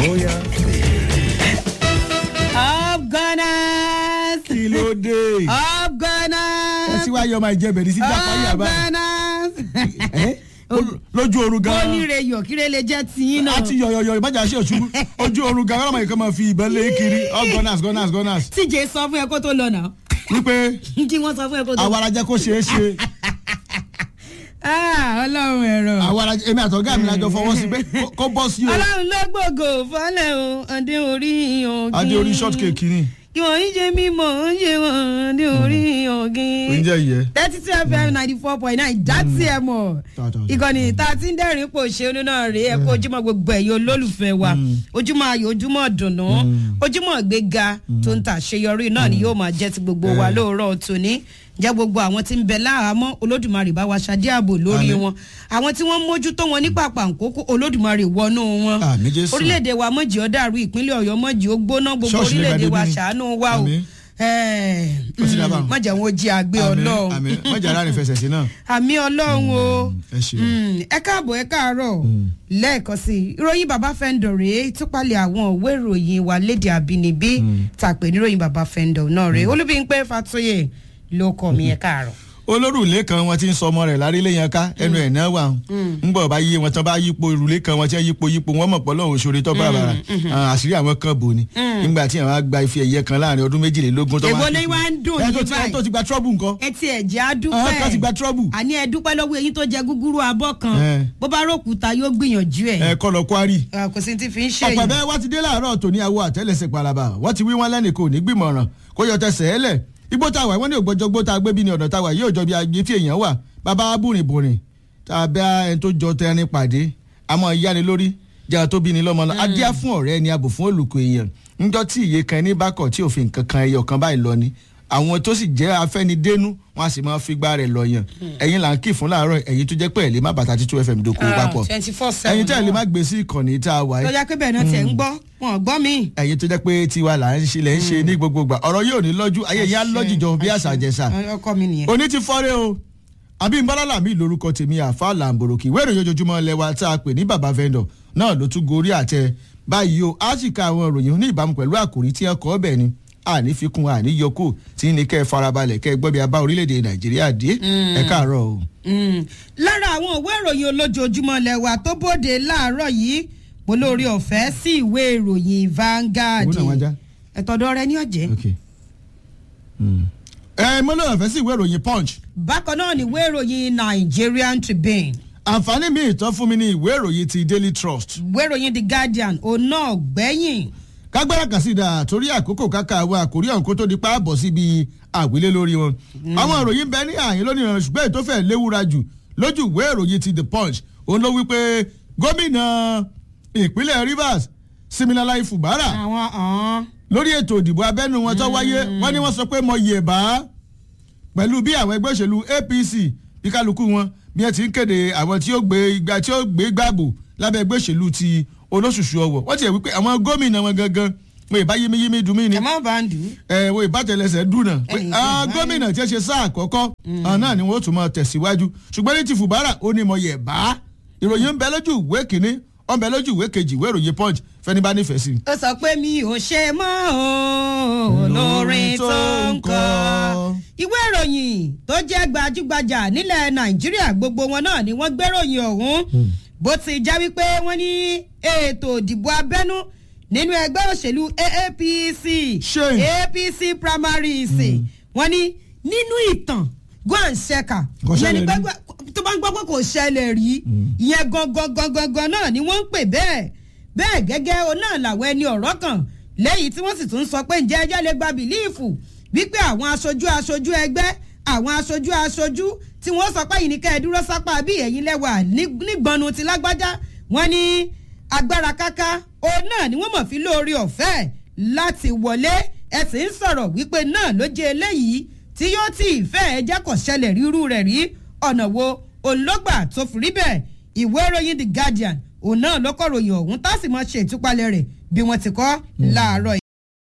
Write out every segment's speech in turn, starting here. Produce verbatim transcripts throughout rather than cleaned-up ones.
bóyá. Up Gunners. kí ló dé. Up Gunners. ẹ sì wá yọ ọmọ ìjẹbẹ ní sí jápa yà Up báyìí. Gunners. lójú oorun gan. ó ní re yọ̀ kí re lè jẹ́ tiyín náà. a ti yọ̀yọ̀yọ̀ ìbájà ṣe òṣùwù ojú oorun gan ọlọ́mọ yìí kan máa fi ìbọn lé kiri all gunners gunners gunners. tíjẹ sọ fún ẹ kó tó lọ náà. wípé kí wọ́n sọ fún ẹ kó tó. àwọn arajẹ kó ṣeé ṣe. ọlọ́run ẹ̀rọ. àwọn arajẹ èmi àtọ̀gá mi lájọ fọwọ́ sí pé kó bọ́ sí o. ọlọ́run ló gbòògò fọ́lẹ̀ o adé orí ògì. adé orí short cake ni. kí wọ́n yín jẹ́ mímọ́ ń ṣe wọ́n adé orí ògì. oúnjẹ yìí. thirty two fm ninety four point nine dátì ẹ̀ mọ̀ ìkànnì tá a ti ń dẹ́rìn pò ṣe onú náà rèé ẹ̀ kó ojúmọ́ gbogbo ẹ̀yọ́ olólùfẹ́ wa ojúmọ́ ayọ̀ ojúmọ́ dùnú ojúmọ́ gbéga tó ń tàṣeyọrí náà ni yóò máa jẹ́ ti gbogbo wa lóòrọ̀ tòní jẹ́ gbogbo àwọn tí ń bẹ láhàámọ́ olódùmarè bá wa ṣadé ààbò lórí wọn àwọn tí wọ́n mójútó wọn ní pàpàǹkókò olódùmarè wọnú wọn orílẹ̀-èdè wa mọ̀jì ó dàrú ìpínlẹ̀ ọ̀yọ́ mọ̀jì ó gbóná gbogbo orílẹ̀-èdè wa ṣàánú wa o mọ̀jà wọn jí àgbẹ̀ ọlọ́run mọ̀jà láàrin fẹsẹ̀ sí náà àmì ọlọ́run o ẹ káàbọ̀ ẹ káàárọ̀ lẹ́ẹ̀kan sí i ìròyìn bàbá fẹ́ńdọ̀ rèé ìtúpalẹ̀ àwọn òwe ìròyìn wa lédè àbínibí tàpé níròyìn bàbá fẹ́ńdọ̀ náà rèé Olúbímpé Fátóyè ló kọ mi ẹ káàárọ̀. olórùlé kan wọn ti ń sọ ọmọ rẹ̀ lárílé yẹn ká ẹnu ẹ̀ náà wà ń bọ̀ bá yé wọn tán bá yípo ìrùlé kan wọn ti ń yípo yípo wọn mọ̀ pọ̀lọ́ òṣèré tó bá bàrà àṣírí àwọn kan bò ní nígbà tí àwọn àgbà ife ẹ̀yẹ kan láàrin ọdún méjìlélógún tó wá. èwo ni wàá ń dùn yín báyìí ẹ tó ti gba trọ́bù nǹkan. ẹ ti ẹ̀jẹ̀ á dúpẹ́ ẹ tó ti gba trọ́bù. àní ẹ dúpẹ́ lọ́wọ́ eyín tó jẹ gúgúrú abọ́ kan bó bá rókúta yóò gbìyànjú ẹ̀. ẹ kọ́ lọ kwari. kò sí ti fi ń ṣe yìí. ọ̀pẹ̀ bẹ́ẹ̀ wá ti dé láàárọ̀ tòní àwọ̀ àtẹ́lẹsẹ̀ palaba wọ́n ti wí wọn lẹ́nì kò ní gbìmọ̀ràn kó yọ tẹsẹ̀ ẹ lẹ̀ igbó tá a wà wọ́n ní ògbọ́jọ́ gbó tá a gbé bí ní ọ̀dọ̀ tá a wà yóò jọ bí agbé tí èèyàn wà bàbá bùrìnbùrìn tá a bẹ́ ẹni tó jọ tẹrin pàdé àmọ́ ìyáni lórí jẹ́ tó bí ní lọ́mọ náà adíá fún ọ̀rẹ́ ni abò fún olùkọ́ èèyàn ńjọ́ tí ìyè kan ní bákọ̀ tí òfin kankan ẹyọ kan báyìí lọ ni àwọn tó sì jẹ́ afẹ́nidénú wọn a sì máa fi gbá rẹ̀ lọ yàn ẹ̀yin là ń kì fún láàárọ̀ ẹ̀yin tó jẹ́ pé ẹ̀ lè má bàtà títú fm dókòwò papọ̀ ẹ̀yin tẹ́ ẹ̀ lè má gbé sí ìkànnì tá a wà yìí. tó jẹ́ pé bẹ́ẹ̀ náà tẹ̀ ń gbọ́ wọn gbọ́ mi. ẹ̀yin tó jẹ́ pé tiwa là ń ṣe lẹ́ ń ṣe ní gbogbo gbà ọ̀rọ̀ yóò ní lọ́jú ayé yẹn á lọ́jì jọ bí àṣà àjẹsà. ọkọ mi nìyẹn. òní ti fọ́rẹ́ o Abímbọ́lá Làmí lórúkọ tèmi àfa làǹbòròkì wẹ́rẹ̀ ojoojúmọ́ lẹ́wà tá a pè ní bàbá vendor náà ló tún gorí àtẹ báyìí o á sì ka àwọn ìròyìn ní ìbámu pẹ̀lú àkòrí tí ẹ kọ́ ọbẹ̀ ni àní fikun àní yọkù tí ní kẹ́ ẹ farabalẹ̀ kẹ́ ẹ gbọ́ bí a bá orílẹ̀-èdè Nàìjíríà dé ẹ káàárọ̀ o. lára àwọn ìwé ìròyìn olójoojúmọ́ lẹ́wà tó bóde láàárọ̀ yìí mo lórí ọ̀fẹ́ sí ìwé ìròyìn Vanguard ẹ̀tọ́dọ̀ rẹ ní ọ̀jẹ́. ẹ mo lórí ọ̀fẹ́ sí ìwé ìròyìn Punch. bákan náà ni ìwé ìròyìn Nigerian Tribune. àǹfààní mi ìtọ́ fún mi ní ìwé ìròyìn ti Daily Trust. ìwé ìròyìn The Guardian òun náà gbẹ̀yìn. kágbára kan sí dáa torí àkókò káka àwọn àkórí ọ̀hún kó tó di pa àbọ̀ síbi àgbélé lórí wọn. àwọn ìròyìn bẹ ní àyín lónìí ìrànlọ́ ṣùgbọ́n èyí tó fẹ́ léwura jù lójú ìwé ìròyìn ti The Punch òun ló wí pé gómìnà ìpínlẹ̀ Rivers Siminalayi Fubara lórí ètò ìdìbò abẹ́nú wọn tó wáyé wọ́n ní wọ́n sọ pé mo yè bá pẹ̀lú bí àwọn ẹgbẹ́ òṣèlú A P C bí kálukú wọn bí wọ́n ti ń kéde àwọn tí ó gbé ìgbà tí ó gbé gbàbò lábẹ́ ẹgbẹ́ òṣèlú ti olóṣùṣù ọwọ́ wọ́n ti ẹ̀ wípé àwọn gómìnà wọn gangan wọ́n ìbá yémiyémi dùn mí ni. ẹ má bá ń dùn. ẹ wọ́n ìbá tẹlẹsẹ̀ dùn náà pé àwọn gómìnà tí ẹ ṣe sáà àkọ́kọ́ àwọn náà ni wọ́n tún máa tẹ̀síwájú ṣùgbọ́n ní ti Fubara ó ní mo yẹ̀ bá ìròyìn ń bẹ lójú ìwé kìíní ó ń bẹ lójú ìwé kejì ìwé ìròyìn Punch fẹ́ni bá nífẹ̀ẹ́ sí. ó sọ pé mi ò ṣe mọ́ olórin tó ń kọ. ìwé ìròyìn tó jẹ́ gbajúgbajà nílẹ̀ Nàìjíríà gbogbo wọn náà ni wọ́n gbéròyìn ọ̀hún bó ti já wípé wọ́n ní ètò ìdìbò abẹ́nú nínú ẹgbẹ́ òṣèlú A P C A P C primaries wọ́n ní nínú ìtàn gbọ́nsẹ̀ka yẹnni pé tó bá ń gbọ́ pé kò ṣẹlẹ̀ rí ìyẹn gangan gangan náà ni wọ́n ń pè bẹ́ẹ̀ bẹ́ẹ̀ gẹ́gẹ́ o náà làwọn ẹni ọ̀rọ̀ kan lẹ́yìn tí wọ́n sì tún sọ pé ǹjẹ́ ẹjẹ́ lè gba bìlíìfù wípé àwọn aṣojú aṣojú ẹgbẹ́ àwọn aṣojú aṣojú tí wọ́n sọ pé yìí ní ká ẹ dúró sápá bí ẹ̀yin lẹ́wà nígbọnnu ti lágbájá wọ́n ní agbára káká òun náà ni wọ́n mọ̀ fi lórí ọ̀fẹ́ láti wọlé ẹ sì ń sọ̀rọ̀ wípé náà ló jẹ́ eléyìí tí yóò tí ì fẹ́ ẹ jẹ́ kó ṣẹlẹ̀ rírú rẹ̀ rí ọ̀nà wo olóògbà tó fi rí bẹ́ẹ̀ ìwé ìròyìn The Guardian òun náà ló kọ́ ròyìn ọ̀hún tá sì máa ṣe ìtúpalẹ̀ rẹ̀ bí wọ́n ti kọ́ láàárọ̀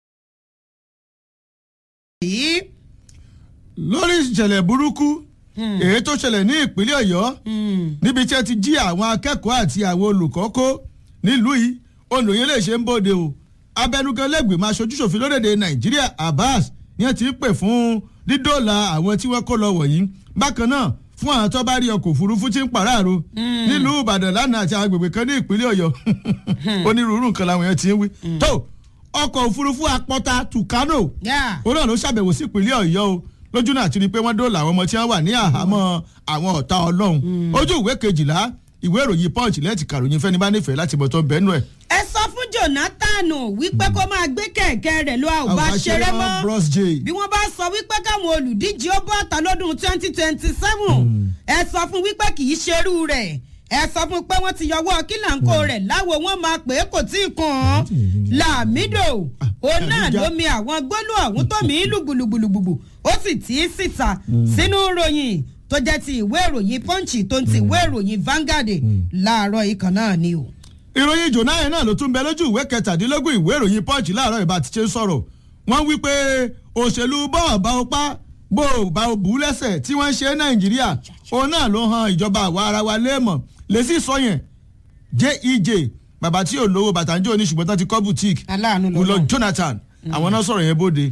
yìí. lórí ìṣẹ̀lẹ̀ burúkú èyí tó ṣẹlẹ̀ ní ìpínlẹ̀ Ọ̀yọ́ níbi tí ẹ ti jí àwọn akẹ́kọ̀ọ́ àti àwọn olùkọ́ kó nílùú yìí olùyìn lè ṣe ń bóde o abẹnugan lẹ́gbẹ̀mọ aṣojúṣòfin lórílẹ̀‐èdè nàìjíríà Abbas ni wọ́n ti ń pè fún dídòòlà àwọn tí wọ́n kó lọ wọ̀nyí bákan náà fún àwọn tó bá rí ọkọ̀ òfurufú tí ń pàráàrò nílùú Ìbàdàn lánàá àti agbègbè kan ní ìpínlẹ̀ Ọ̀yọ́ onírúurú nǹkan làwọn èèyàn ti ń wí tó ọkọ̀ òfurufú apọ́ta Tucano òun náà ló ṣàbẹ̀wò sí ìpínlẹ̀ Ọ̀yọ́ o lójú náà ti rí i pé wọ́n dóòlà àwọn ọmọ tí wọ́n wà ní àhámọ́ àwọn ọ̀tá Ọlọ́run ojú ìwé kejìlá ìwé ìròyìn Punch lẹ́ẹ̀tì kàròyìn fẹ́ni bá nífẹ̀ẹ́ láti bọ̀ tó bẹ́ẹ̀ nù ẹ̀. ẹ sọ fún Jonathan wípé kó máa gbé kẹ̀kẹ́ rẹ̀ lọ àwọn bá ṣeré mọ́ bí wọ́n bá sọ wípé káwọn olùdíje ó bọ́ ọ̀tá lọ́dún twenty twenty seven ẹ sọ fún wípé kì í ṣerú rẹ̀ ẹ sọ fún pé wọ́n ti yọwọ́ kílàńkó rẹ̀ láwo wọ́n máa pè é kò tí ì kàn án Lamido òun náà ló mi àwọn gbólú ọ̀hún tó mi lùgbùlùgbùlùgbù ó sì tì í síta sínú ròyìn tó jẹ́ ti ìwé ìròyìn Punch tó ń ti ìwé ìròyìn Vanguard láàárọ̀ ìkan náà ni o. ìròyìn jònáyè náà ló tún bẹ lójú ìwé kẹtàdínlógún ìwé ìròyìn Punch láàárọ̀ ìbá ti ṣe ń sọ̀rọ̀ wọ́n wí pé òṣèlú bọ́ọ̀ bá o pa bó o bá o bù ú lẹ́sẹ̀ tí wọ́n ń ṣe Nàìjíríà òun náà ló han ìjọba àwa ara wa léèmọ̀ lè sì sọ yẹn J E J bàbá tí ò lówó bàtà ń jẹ́ òní ṣùgbọ́n tán ti kọ́ boutique wùlọ Jonathan àwọn náà sọ̀rọ̀ yẹn bóde.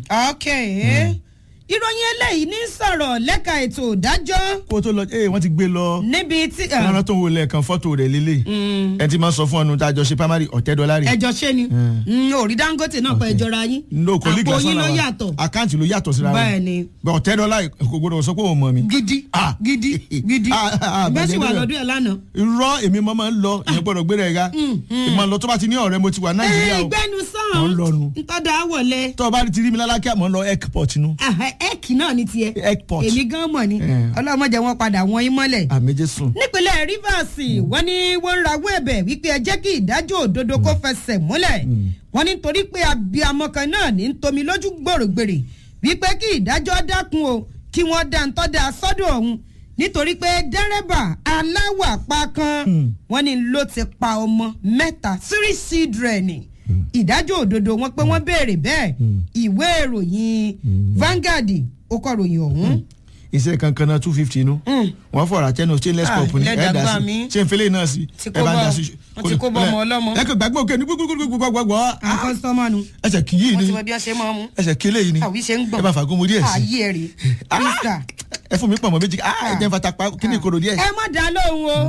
okay ìròyìn eléyìí ní sọ̀rọ̀ lẹ́ka ètò ìdájọ́. kó tó lọ ee wọ́n ti gbé lọ. níbi tí. ọ̀nà tó ń wọlé ẹ̀kan fọ́tò rẹ̀ lélẹ̀. ẹ ti máa sọ fún ọ̀nà tá a jọ ṣe primary ọ̀tẹ́ dọ́là rẹ̀. ẹjọ ṣé ni orí Dangote náà pẹ ẹjọ ra yín. no colleague àpò yín ló yàtọ̀. àkáǹtì ló yàtọ̀ síra wọn. bẹ́ẹ̀ni. ọ̀tẹ́ dọ́là kò gbọdọ̀ sọ pé òun mọ̀ mi. gidi gidi gidi bẹ́ẹ̀ sì wà lọ́dún ẹ̀ lánàá. irọ́ èmi mọ́ máa ń lọ ìyẹn gbọ́dọ̀ gbé rẹ̀ ga. ìmọ̀ lọ tó bá ti ní ọ̀rẹ́ mo ti wà Nàìjíríà o. ẹgbẹ́nu sàn ntọ́da wọlé. tó o bá ti rí mi lálákẹ́ àmọ́ lọ airport nu. ẹ̀k náà ni tiẹ̀ airport. èmi gan mọ̀ ni ọlọ́mọdé wọn padà wọ́n yín mọ́lẹ̀. àmẹ́jẹ sùn. nípínlẹ̀ Rivers wọ́n ní wọ́n ń rawọ́ ẹ̀bẹ̀ wípé ẹ jẹ́ kí ìdájọ́ òdodo kó fẹsẹ̀ múlẹ̀ wọ́n ní torí pé abiyamọ kan náà ní ń tomi lójú gbòrògbèrè wípé kí ìdájọ́ dákun o kí wọ́n dá ń tọ́da sọ́dọ̀ ọ̀hún nítorí pé dẹ́rẹ́bà aláwàpá kan wọ́n ní ló ti pa ọmọ mẹ́ta three children ìdájọ́ òdodo wọn pé wọ́n béèrè bẹ́ẹ̀ ìwé ìròyìn Vanguard ó kọ ròyìn ọ̀hún. iṣẹ́ kankan náà two fifty nu wọ́n fọ̀rọ̀ àtẹnu stainless cup ní ẹ̀ dá sí ṣé n fẹ́lẹ́ náà sí ẹ̀ bá dá sí. wọ́n ti kó bọ́ ọmọ ọlọ́mọ. ẹ kò gbàgbọ́ òkè ní gbogbogbogbogbò. àwọn kọ́sítọ́mà nu. ẹsẹ̀ kì í yìí ni wọ́n ti mọ bí wọ́n ṣe máa mú. ẹsẹ̀ kí eléyìí ni àwí ṣe ń gbọ̀n. ẹ bá fàgùn mu díẹ̀ sí. ayé ẹ rè é. ẹ fún mi pọ̀ mọ́ méjì ẹ jẹ́ fata pa kí ni ìkorò díẹ̀. ẹ má dá lóhùn o.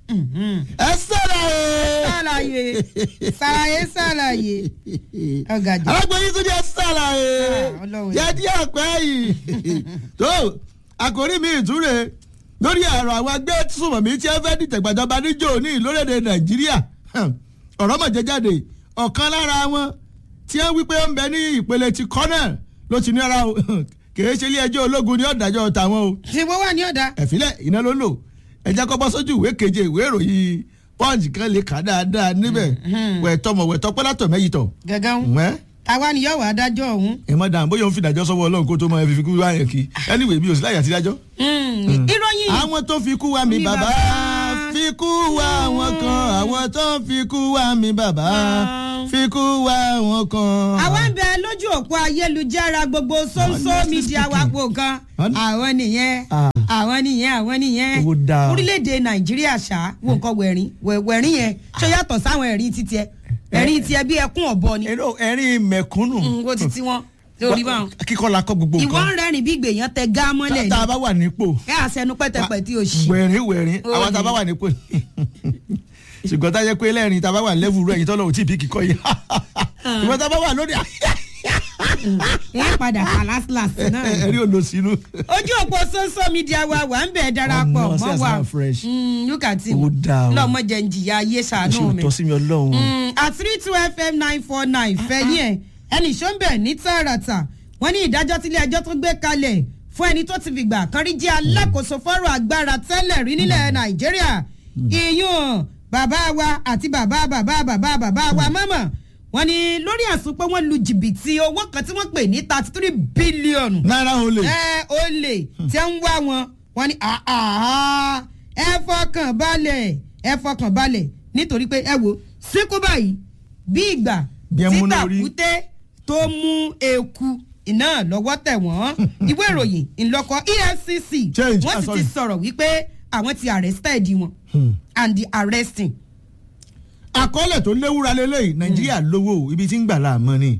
ẹ sọ̀rọ̀ ṣàlàyé ṣàlàyé ṣàlàyé ọ̀gàdì. alágbó yìí tún jẹ́ ṣàlàyé yẹ díẹ̀ pẹ́ yìí tó àkórí mi ìtúre lórí ẹ̀rọ àwọn agbẹ́ sùnmọ̀mí tí ẹ fẹ́ dìtẹ̀ gbàjọba níjó ní lórílẹ̀‐èdè Nàìjíríà ọ̀rọ̀ mọ̀ jẹ́ jáde ọ̀kan lára wọn tí wọ́n wí pé ó ń bẹ ní ìpele ti colonel ló ti ní ara o kìí ṣe ilé ẹjọ́ ológun ní ọ̀dàjọ́ tàwọn o. ṣé wọ́n wà ní ọ̀dà. ẹ̀fílẹ̀ iná ló lò ẹ̀jẹ̀ kọ́ bọ́ sójú ìwé keje ìwé ìròyìn Punch kan lè kà dáadáa níbẹ̀ wẹ̀tọ́ mọ̀ wẹ̀tọ́ pẹ́látọ̀ mẹ́yìtọ̀. gẹ́gẹ́ àwa ni yóò wá dájọ́ ọ̀hún. ẹ má dàn bóyá òun fi dájọ́ sọ́wọ́ Ọlọ́run kó tó mọ ẹ fi kú wá yẹn kí anyway mi ò sí láyà sí dájọ́. ìròyìn. àwọn tó fi kú wá mi bàbá fi kú wá wọn kan àwọn tó fi kú wá mi bàbá fi kú wá wọn kan. àwa ń bẹ lójú òpó ayélujára gbogbo sóńsó mídíà wa pò kan àwọn nìyẹn àwọn nìyẹn àwọn nìyẹn orílẹ̀-èdè Nàìjíríà ṣá wo nǹkan wẹ̀rín wẹ̀rín yẹn ṣó yàtọ̀ sáwọn ẹ̀rín títí ẹ ẹ̀rín tiẹ̀ bí ẹkún ọ̀bọ ni. ẹ̀rín mẹ̀kúnnù. wo ti ti wọn lórí báwọn. kíkọ́ la kọ́ gbogbo nǹkan. ìwọ ń rẹ́rìn bí gbèyàn tẹ gá mọ́lẹ̀ ni. tá a bá wà nípò. ẹ àṣẹnu pẹ́tẹpẹ́ tí o ṣì. wẹ̀rín wẹ̀rín àwọn tá a bá wà nípò. ṣùgbọ́n tá a yẹ pé lẹ́rìn tá a bá wà lẹ́vù rẹ̀ yìí tọ́lọ̀ ò tí ì bí kíkọ́ yìí. ìwọ́n tá a bá wà lórí. ẹ padà kà lásìlásì náà. ẹ̀rí ò lọ sínú. ojú òpó social media wa wà ń bẹ̀ darapọ̀ mọ́ wa lukati lọ́mọ jẹ́ ń jìyà ayé ṣàánú mi. ṣe òótọ́ sí mi Ọlọ́run. at three two f m nine four nine fẹ́yìn ẹ̀ ẹnì ṣọ́nbẹ̀ ní tààràtà wọ́n ní ìdájọ́ tílé ẹjọ́ tó gbé kalẹ̀ fún ẹni tó ti fìgbà kan rí jẹ́ alákòóso fọ́rọ̀ agbára tẹ́lẹ̀ rí nílẹ̀ Nàìjíríà ìyún bàbá wa àti bàbá bàbá bàbá bàbá wa mọ́mọ́ wọ́n ní lórí àsùn pé wọ́n lu jìbìtì owó kan tí wọ́n pè ní thirty three bílíọ̀nù. náírà olè. ẹ olè tí ń wá wọn wọ́n ní ẹ fọkàn balẹ̀ ẹ fọkàn balẹ̀ nítorí pé ẹ wo síkú báyìí bí ìgbà títà kúté tó mú eku iná lọ́wọ́ tẹ̀ wọ́n ìwé ìròyìn ńlọkọ E F C C wọ́n sì ti sọ̀rọ̀ wípé àwọn ti arrested wọn and the arresting. àkọọ́lẹ̀ tó léwúra lélẹ́yìí nàìjíríà lówó ibi tí ń gbà láàmú ni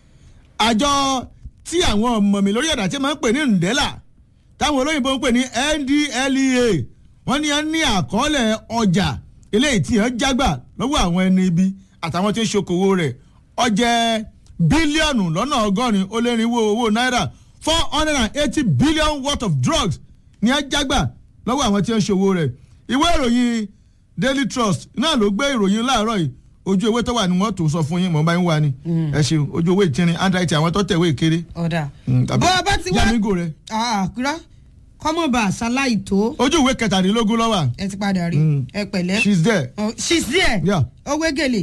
àjọ tí àwọn ọmọ mi lórí ẹ̀dá tí máa ń pè ní ndela táwọn olóyìnbó ń pè ní N D L E A wọ́n ní wọ́n ní àkọọ́lẹ̀ ọjà eléyìí tí wọ́n jágbà lọ́wọ́ àwọn ẹni ibi àtàwọn tí ń ṣokòwò rẹ̀ ó jẹ́ bílíọ̀nù lọ́nà ọgọ́rin ó lé irinwó owó náírà four hundred and eighty billion worth of drugs ní wọ́n jágbà lọ́wọ́ àwọn tí ń ṣòwò rẹ̀ ìwé ìròyìn Daily Trust náà ló gbé ìròyìn láàárọ̀ yìí ojú ewé tó wà ní wọ́n tó sọ fún yín mọ̀ bá ń wá ni ẹ ṣeun ojú ewé ìtìrín handwriting àwọn tó tẹ̀wé kéré. ọ̀dà bó o bá ti wá yamigo rẹ. kúrọ́ kọ́mọ̀bà ṣaláì tó. ojú ìwé kẹtàdínlógún ló wà. ẹ ti padà rí ẹ pẹ̀lẹ́. she's there. Oh, she's there. Yeah. ó wé gèlè.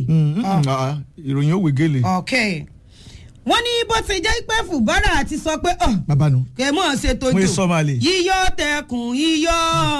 ìròyìn ó wé gèlè. ok wọ́n ní bó ti jẹ́ pé Fubara ti sọ pé bàbá nu kẹ́ mọ̀ ṣe tójó mo sọ máa lè. yíyọ tẹkùn yíyọ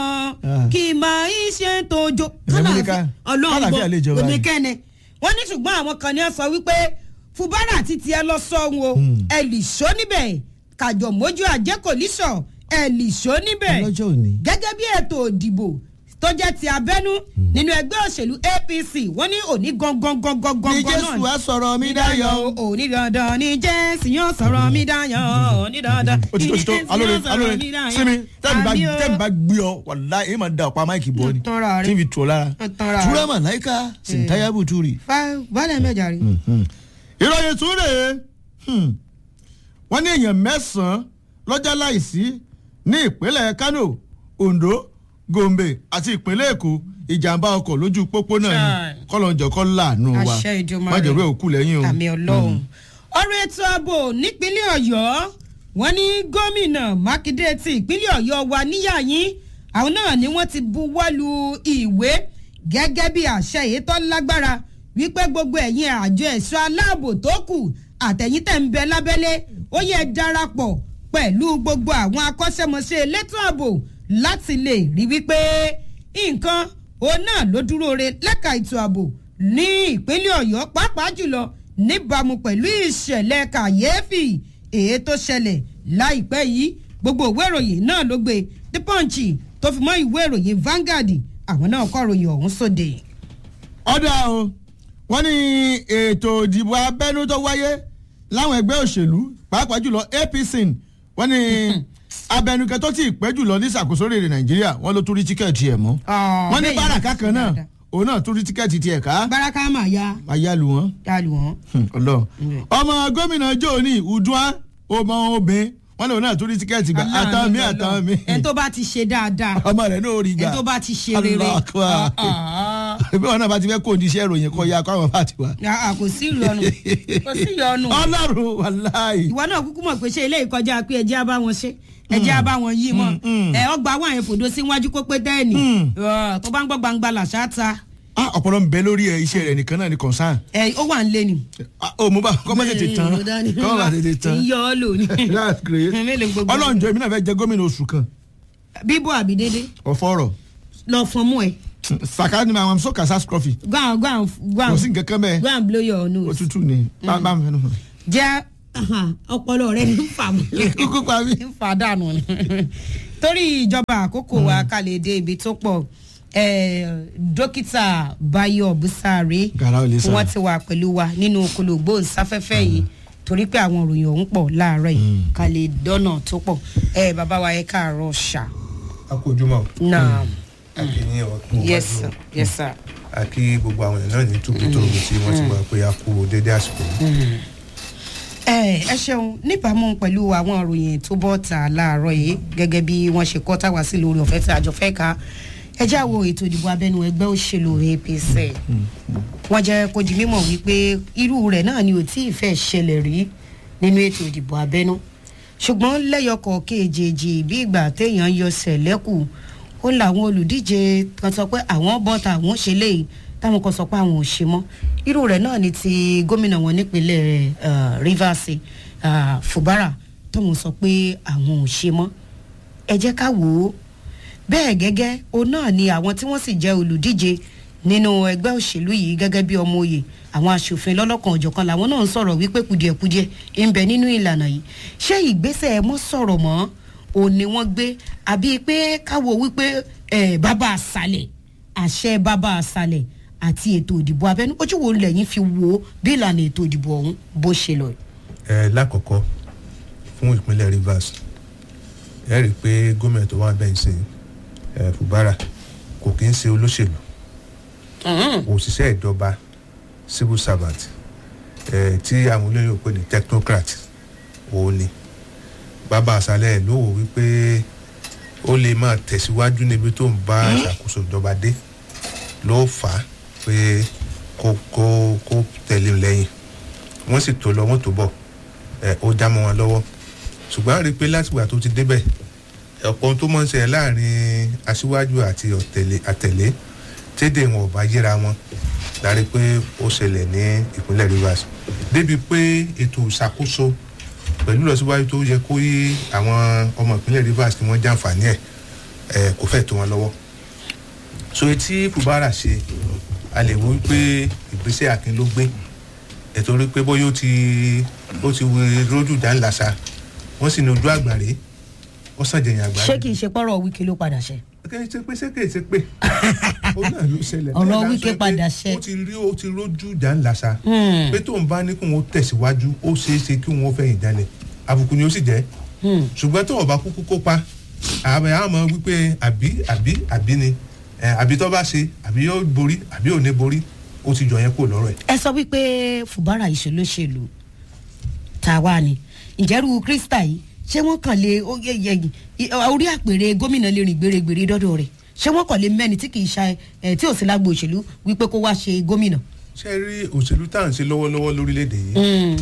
kì máa ń ṣe tójó. ọlọ́run gbọ́ oníkẹ́ni wọ́n ní ṣùgbọ́n àwọn kan ní sọ wípé Fubara ti tiẹ̀ lọ sọ́hun o ẹ̀ lè ṣó níbẹ̀ kàjọ mójú àjẹkò lísọ̀ ẹ̀ lè ṣó níbẹ̀ gẹ́gẹ́ bí ètò òdìbò tó jẹ́ ti abẹ́nú nínú ẹgbẹ́ òṣèlú A P C wọ́n ní òní gangan gangan gangan náà. ní Jésù á sọ̀rọ̀ mi dáyọ̀. òní dandan ní Jésù yóò sọ̀rọ̀ mi dáyọ̀ òní dandan ní Jésù yóò sọ̀rọ̀ mi dáyọ̀. sinmi tẹ́mi bá gbé ọ wàlá èyí máa da ọ̀pá máìkì bọ́ ni tí fi tù ọ lára. túrẹ́ mà láìka sèǹtáyàbù túrì. bọ́ọ̀lù mẹ́jà rí. ìròyìn tún rèé wọ́n ní èèyàn mẹ́sàn-án lọ́jà láìsí ní ìpínlẹ̀ Kano, Ondo, Gombe àti ìpínlẹ̀ Èkó ìjàmbá ọkọ̀ lójú pópó náà ni kọ́lọ́njọ́kọ́ láàánú wa májèlé òkú lẹ́yìn o. àmì Ọlọ́run ọ̀rọ̀ ètò ààbò nípínlẹ̀ Ọ̀yọ́ wọ́n ní gómìnà Mákindé ti ìpínlẹ̀ Ọ̀yọ́ wa níyàyín àwọn náà ni wọ́n ti buwọ́lu ìwé gẹ́gẹ́ bí àṣẹ èyí tó lágbára wípé gbogbo ẹ̀yin àjọ ẹ̀ṣọ́ aláàbò tó kù àtẹ̀yìn tẹ̀ ń bẹ lábẹ́lé ó yẹ darapọ̀ pẹ̀lú gbogbo àwọn akọ́ṣẹ́mọṣẹ́ elétò ààbò láti lè rí wípé nǹkan òun náà ló dúró re lẹ́ka ètò ààbò ní ìpínlẹ̀ Ọ̀yọ́ pàápàá jùlọ níbàámu pẹ̀lú ìṣẹ̀lẹ̀ kàyéfì èyí tó ṣẹlẹ̀ láìpẹ́ yìí gbogbo ìwé ìròyìn náà ló gbé The Punch tó fi mọ́ ìwé ìròyìn Vanguard àwọn náà kọ ròyìn ọ̀hún sóde. ọ̀dà o wọ́n ní ètò ìdìbò abẹ́nú tó wáyé láwọn ẹgbẹ́ òṣèlú pàápàá jùlọ A P C wọ́n ní abẹnukẹ tó ti pẹ́ jùlọ ní ìṣàkóso rèé Nàìjíríà wọ́n ló tún rí tíkẹ́ẹ̀tì ẹ̀ mọ́ wọ́n ní báràkà kan náà òun náà tún rí tíkẹ́ẹ̀tì tiẹ̀ ká. báràkà máa ya. máa yá lu wọn. yá lu wọn. Ọlọ́run ọmọ gómìnà jóòní Udua ọmọ obìnrin wọn lòun náà tún rí tíkẹ́ẹ̀tì gbà àtàwọn mi àtàwọn mi. ẹni tó bá ti ṣe dáadáa. ọmọ rẹ̀ náà rí gbà. ẹni tó bá ti ṣe rere. bí wọn náà bá ti fẹ́ kó oníṣẹ́ ìròyìn kọ́ ya kó àwọn bá ti wá. kò sí ìyọnu kò sí ìyọnu. Ọlọ́run wàláì. ìwọ náà kúkú mọ̀ pé ṣé ilé ìkọjá pé ẹjẹ́ á bá wọn ṣe ẹjẹ́ á bá wọn yí mọ́ ẹ ọgbà àwọn àyẹ̀fò dó síwájú kó pé tẹ́ẹ̀nì tó bá ń gbọ́ gbangba làṣà ta. ọpọlọ ń bẹ lórí ẹ iṣẹ́ rẹ̀ nìkan náà ni concern. ẹ ó wà ń lé ni. o mo bá kọ́mọ́ tètè tán kọ́mọ́ bá tètè tán. ń yọ ọ lò ní. that's great. Ọlọ́run jọ èmi náà fẹ́ jẹ gómìnà oṣù kan. bíbọ̀ àbí dédé. ọ̀fọ̀rọ̀. lọ fọn mú ẹ. saka ni ma am so kasa scruffy. go and go and go and. kò sí nǹkan kan bẹ́ẹ̀. go and blow your nose. òtútù ni. bá bá mi fẹ́ nù. jẹ́ ọpọlọ rẹ ní fà mí. kúkú pa mí. ń fa dànù ni. torí ìjọba àkókò wa ká lè dé ibi tó pọ̀ dókítà Báyọ̀ Búsàárẹ̀ wọ́n ti wà pẹ̀lú wa nínú kòlògbò nsáfẹ́fẹ́ yìí torí pé àwọn òròyìn ọ̀hún pọ̀ láàárọ̀ yìí ká lè dọ́nà tó pọ̀ bàbá wa ẹ káàárọ̀ ṣá. a kú ojúmọ́. náà akínyìn ọ̀tún yes sir yes sir. akí gbogbo àwọn èèyàn náà ní túbútò tí wọ́n ti wà pé a kú dédé àsìkò. ẹ ẹ ṣeun níbàámu pẹ̀lú àwọn òròyìn tó bọ́ ta láàárọ̀ yìí gẹ́gẹ́ bí wọ́n ṣe kọ́ táwa sí lórí ọ̀fẹ́ tí àjọ fẹ́ ká ẹ já wo ètò ìdìbò abẹ́nú ẹgbẹ́ òṣèlú A P C wọ́n jẹ́ kó di mímọ̀ wípé irú rẹ̀ náà ni ò tí ì fẹ́ ṣẹlẹ̀ rí nínú ètò ìdìbò abẹ́nú ṣùgbọ́n lẹ́yọkọ̀ kejì bí ìgbà téèyàn yọ sẹ̀lẹ́kù ó làwọn olùdíje kan sọ pé àwọn bọ́ta àwọn ṣe léyìí táwọn kan sọ pé àwọn ò ṣe mọ́ irú rẹ̀ náà ni ti gómìnà wọn nípínlẹ̀ Rivers Fubara tóun sọ pé àwọn ò ṣe mọ́ ẹ jẹ́ ká wò ó bẹ́ẹ̀ gẹ́gẹ́ òun náà ni àwọn tí wọ́n sì jẹ́ olùdíje nínú ẹgbẹ́ òṣèlú yìí gẹ́gẹ́ bí ọmọ òye àwọn aṣòfin lọ́lọ́kan ọ̀jọ̀kan làwọn náà ń sọ̀rọ̀ wípé kùdìẹ̀kudiẹ ń bẹ nínú ìlànà yìí ṣé ìgbésẹ̀ ẹ mọ́ sọ̀rọ̀ mọ́ òun ni wọ́n gbé àbí pé káwọ́ wípé bàbá àṣàlẹ̀ àṣẹ bàbá àṣàlẹ̀ àti ètò ìdìbò abẹ́nú ojú wo lẹ́yìn fi wo bí ìlànà ètò ìdìbò ọ̀hún bó ṣe lọ. ẹ lákọ̀ọ́kọ́ fún ìpínlẹ̀ Rivers ẹ rí i pé gómìnà tó wà bẹ́ẹ̀ sí ẹ Fubara kò kí ń ṣe olóṣèlú òṣìṣẹ́ ìjọba civil servant ẹ tí àwọn olóyè pè ní technocrat òun ni bàbá àṣálẹ̀ ló wò wípé ó lè máa tẹ̀síwájú níbi tó ń bá ìṣàkóso ìjọba dé ló fà á pé kó kó kó tẹ̀lé lẹ́yìn wọ́n sì tó lọ wọ́n tó bọ̀ ẹ̀ ó já mọ́ wọn lọ́wọ́ ṣùgbọ́n a rí i pé látìgbà tó ti débẹ̀ ọ̀pọ̀ ohun tó mọ̀ ń ṣẹlẹ̀ láàrin aṣíwájú àti àtẹ̀lé tédè wọn ò bá yíra wọn la rí i pé ó ṣẹlẹ̀ ní ìpínlẹ̀ Rivers débi pé ètò ìṣàkóso pẹ̀lú ìlọsíwájú tó yẹ kó yí àwọn ọmọ ìpínlẹ̀ Rivers tí wọ́n jàǹfààní ẹ̀ ẹ̀ kò fẹ́ tó wọn lọ́wọ́ so etí Fubara ṣe a lè wí pé ìgbésẹ̀ akin ló gbé ètò rí pé bóyá ó ti ó ti rójú dá ńláṣà wọ́n sì ní ojú àgbàre ó sàn jẹ̀yìn àgbàre. ṣé kìí ṣe pọ́rọ̀ Wike ló padà ṣe. kẹ́hìn ṣe pé ṣé kìí ṣe pé ó náà ló ṣẹlẹ̀. ọ̀rọ̀ Wike padà ṣe. ó ti rí ó ti rójú dá ńláṣà pé tóun bá ní kí wọ́n tẹ̀síwájú ó ṣeé ṣe kí wọ́n fẹ̀yìn jalè àbùkù ni ó sì jẹ́ ṣùgbọ́n tó ọba kúkú kópa àmọ́ àmọ́ wípé àbí àbí àbí ni àbí tó bá ṣe àbí yóò borí àbí ò ní borí ó ti jọ yẹn kó lọ́rọ̀ ẹ̀. ẹ sọ wípé Fubara ìṣolóṣèlú tàwa ni ìjẹ́rú Krista yìí ṣé wọ́n kàn lè orí àpèrè gómìnà lè rìn gbèrègbèrè dọ́dọ̀ rẹ̀ ṣé wọ́n kàn lè mẹ́ni tí kì í ṣe ẹ̀ tí ò sí lágbo òṣèlú wípé kó wá ṣe gómìnà. ṣé rí òṣèlú tá à ń ṣe lọ́wọ́lọ́wọ́ lórílẹ̀‐èdè yìí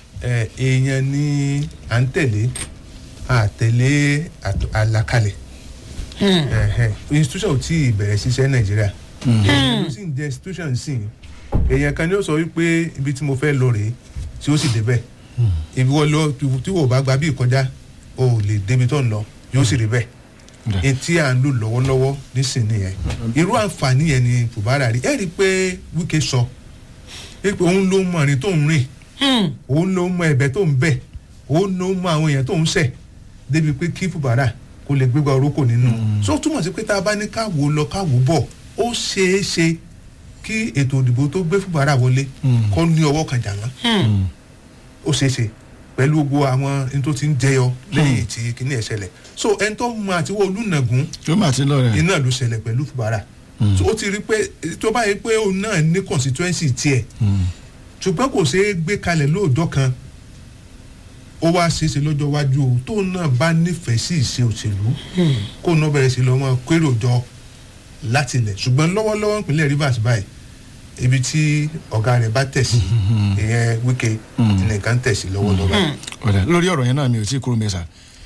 èèyàn ni à ń tẹ̀lé àtẹ̀lé àlàkalẹ̀ institution ò tí ì bẹ̀rẹ̀ ṣiṣẹ́ Nàìjíríà èèyàn ló sì ń jẹ́ institution sí i èèyàn kan ní ó sọ wípé ibi tí mo fẹ́ lọ rèé tí ó sì débẹ̀ ibi wọ́n lọ tí wọ́n bá gba bí ìkọjá o ò lè débi tó ń lọ yóò sì rí bẹ́ẹ̀ etí à ń lò lọ́wọ́lọ́wọ́ nísìnyí yẹn irú àǹfààní yẹn ni Fubara rí ẹ rí i pé Wike sọ pé òun ló mọ àrìn tó ń rìn òun ló mọ ẹ̀bẹ̀ tó ń bẹ̀ òun ló mọ àwọn èèyàn tó ń ṣẹ̀ débi pé kí Fubara kó lè gbégbá orókò nínú so túmọ̀ sí pé tá a bá ní káwo lọ káwo bọ̀ ó ṣeé ṣe kí ètò ìdìbò tó gbé Fubara wọlé kó ní ọwọ́ kan jà wọ́n ó ṣeé ṣe pẹ̀lú gbogbo àwọn ẹni tó ti ń jẹyọ lẹ́yìn tí kíní ẹ̀ ṣẹlẹ̀ so ẹni tó mọ àtiwọ́ Olúnàgún iná ló ṣẹlẹ̀ pẹ̀lú Fubara so ó ti rí pé tó bá yẹ pé òun náà ní constituency tiẹ̀ ṣùgbọ́n kò ṣeé gbé kalẹ̀ lóòjọ́ kan ó wá ṣeéṣe lọ́jọ́ iwájú o tó náà bá nífẹ̀ẹ́ sí ìṣe òṣèlú kó náà bẹ̀rẹ̀ sí lọ́mọ kérò jọ láti ilẹ̀ ṣùgbọ́n lọ́wọ́lọ́wọ́ ìpínlẹ̀ Rivers báyìí ibi tí ọ̀gá rẹ̀ bá tẹ̀sí ìyẹn Wike nìkan tẹ̀sí lọ́wọ́lọ́wọ́. lórí ọ̀rọ̀ yẹn náà mi ò tí ì kúrò mẹ́sà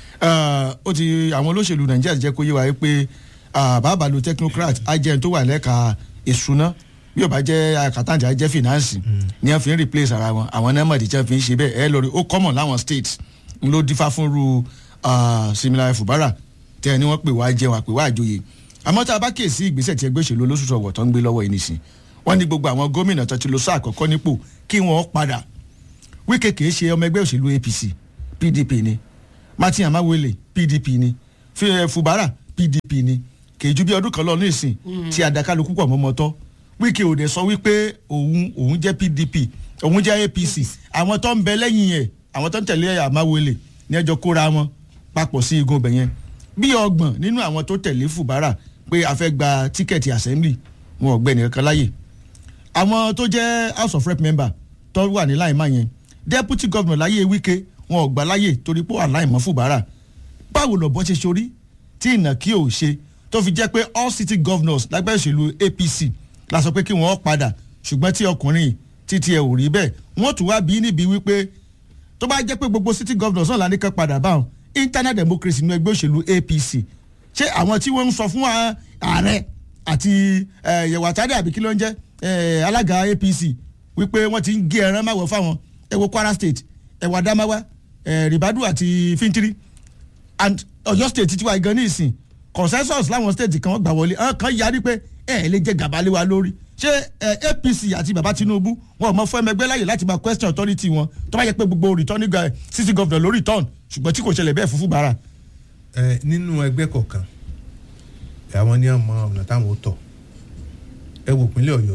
ó ti àwọn olóṣèlú Nàìjíríà jẹ́ kó yé wa pé bàbá lo technocrat agent tó wà lẹ́ka ìṣúná bí ó bá jẹ́ àkàtàǹtì ajẹ́ fìnánsì ni wọ́n fi ń replace ara wọn àwọn nẹ́mọ̀dì tí wọ́n fi ń ṣe bẹ́ẹ̀ ẹ lórí ó common láwọn states ń ló dífá fún ru similar Fubara tẹ́ ẹ ní wọ́n pè wá jẹun àpè wá àjòyè àmọ́ tá a bá kíyèsí ìgbésẹ̀ tí ẹgbẹ́ òṣèlú olóṣùṣù ọ̀wọ̀ tó ń gbé lọ́wọ́ yìí nìsín wọ́n ní gbogbo àwọn gómìnà tó ti lọ sáà àkọ́kọ́ nípò kí wọ́n padà Wike kìí ṣe ọmọ ẹgbẹ́ òṣèlú A P C P D P ni Martin Amawele P D P ni Fubara P D P ni kì í ju bí ọdún kan lọ ní ìsìn tí àdàkálukú pọ̀ mọ́mọ́ tọ́ Wike ò dẹ̀ sọ wípé òun òun jẹ́ P D P òun jẹ́ A P C àwọn tó ń bẹ lẹ́yìn ẹ̀ àwọn tó ń tẹ̀lé Amawele ní ẹjọ́ kóra wọn papọ̀ sí igun ọbẹ̀ yẹn bí ọgbọ̀n nínú àwọn tó tẹ̀lé Fubara pé a fẹ́ gba tíkẹ́ẹ̀tì assembly wọn ò gbẹ́ nìkan kan láyè àwọn tó jẹ́ House of Rep member tó wà ní láìmá yẹn deputy governor láyé Wike wọn ò gbà láyè torí pé aláìmọ́ Fubara báwo lọ́bọ̀ ṣe sorí tí ìnàkí ò ṣe tó fi jẹ́ pé all city governors lágbẹ́ òṣèlú A P C la sọ pé kí wọ́n padà ṣùgbọ́n tí ọkùnrin títí ẹ̀ ò rí bẹ́ẹ̀ wọ́n tún wá bí níbi wípé tó bá jẹ́ pé gbogbo city governors náà lánìkan padà báwọn internal democracy nínú ẹgbẹ́ òṣèlú A P C ṣé àwọn tí wọ́n ń sọ fún ààrẹ àti Yewatade àbí kí ló ń jẹ́ alága A P C wípé wọ́n ti ń gé ẹran máwọ̀ fáwọn ẹ wo Kwara state ẹ wo Adamawa Ribadu àti Fintiri and Ọ̀yọ́ state ti wà gan ní ìsìn consensus láwọn state kan wọ́n gbà wọlé àwọn kan yarí pé ẹ lè jẹ gàba lé wa lórí ṣé A P C àti baba Tinubu wọn ò mọ fún ẹmẹgbẹ́ láyè láti máa question authority wọn tó bá yẹ pé gbogbo returning guy city governor ló return ṣùgbọ́n tí kò ṣẹlẹ̀ bẹ́ẹ̀ fún Fubara. ẹ nínú ẹgbẹ́ kọ̀ọ̀kan àwọn ní àmọ́ ọ̀nà táwọn ò tọ̀ ẹ wò pínlẹ̀ Ọ̀yọ́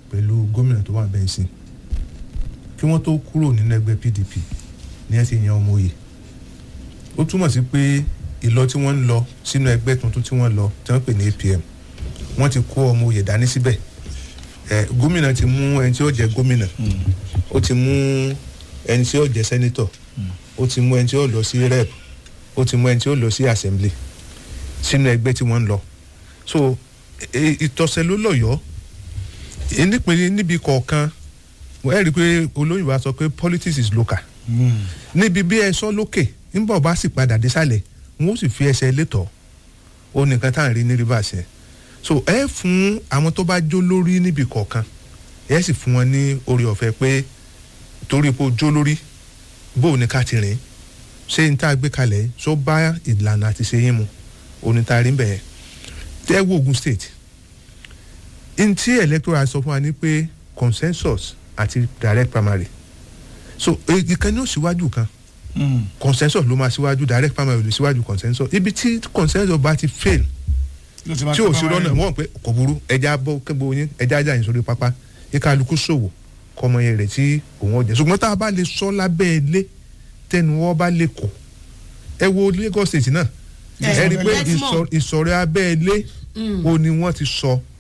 pẹ̀lú gómìnà tó wà bẹ́ẹ̀ sí kí wọ́n tó kúrò nínú ẹgbẹ́ P D P ní ẹ ti yan ọmọ òye ó túmọ̀ sí pé ìlọ tí wọ́n ń lọ sínú ẹgbẹ́ tuntun tí wọ́n lọ tí wọ́n pè ní A P M wọ́n ti kó ọmọ òye dání síbẹ̀ ẹ gómìnà ti mú ẹni tí ó jẹ gómìnà ó ti mú ẹni tí ó jẹ sẹ́nítọ̀ ó ti mú ẹni tí ó lọ sí rep ó ti mú ẹni tí ó lọ sí assembly sínú ẹgbẹ́ tí wọ́n ń lọ so ìtọ́sẹ̀ ló lọ́yọ̀ọ́ nípìnlẹ̀ níbi kọ̀ọ̀kan ẹ rí i pé olóyìnbó á sọ pé politics is local níbi bí ẹ sọ lókè nígbà bá sì padà désàlẹ̀ wọn ó sì fi ẹsẹ̀ létọ̀ ó nìkan tá à ń rí ní rivers yẹn so ẹ fún àwọn tó bá jó lórí níbi kọ̀ọ̀kan ẹ sì fún wọn ní oore ọ̀fẹ́ pé torí pé ó jó lórí bó ní ká ti rìn ṣé n tá a gbé kalẹ̀ sọ bá ìlànà àti ṣe yín mu onítàrí bẹ́ẹ̀ tẹ́ wo Ogun State n tí electoral sọ fún wa ní pé consensus àti direct primary so ìkan ní ó síwájú kan consensus ló máa síwájú direct primary ló síwájú consensus ibi tí consensus bá ti fail tí ò sí lọ́nà wọ́n pé kò burú ẹja bọ́ kébò yín ẹja ajá yín sórí pápá ìkàlùkù ṣòwò kọmọ yẹn rẹ̀ tí òun ọ̀jẹ̀ ṣùgbọ́n tá a bá lè sọ lábẹ́ ilé tẹnu wọ́n bá lè kọ̀ ẹ wo Lagos State náà ẹ rí i pé ìsọ̀rẹ́ abẹ́ ilé o ni wọ́n ti sọ